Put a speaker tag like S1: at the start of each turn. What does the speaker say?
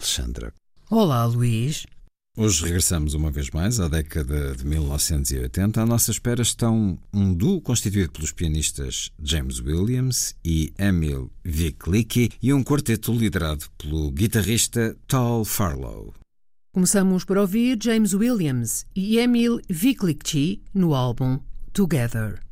S1: Alexandra.
S2: Olá, Luís.
S1: Hoje regressamos uma vez mais à década de 1980. À nossa espera estão um duo constituído pelos pianistas James Williams e Emil Viklicki e um quarteto liderado pelo guitarrista Tal Farlow.
S2: Começamos por ouvir James Williams e Emil Viklicki no álbum Together.